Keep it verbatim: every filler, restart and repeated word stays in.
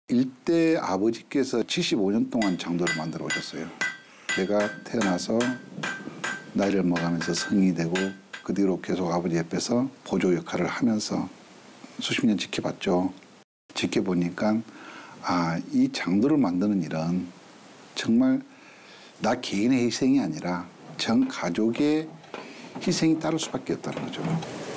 일대 아버지께서 칠십오 년 동안 장도를 만들어 오셨어요. 내가 태어나서 나이를 먹으면서 성인이 되고 그 뒤로 계속 아버지 옆에서 보조 역할을 하면서 수십 년 지켜봤죠. 지켜보니까 아, 이 장도를 만드는 일은 정말 나 개인의 희생이 아니라 전 가족의 희생이 따를 수밖에 없다는 거죠.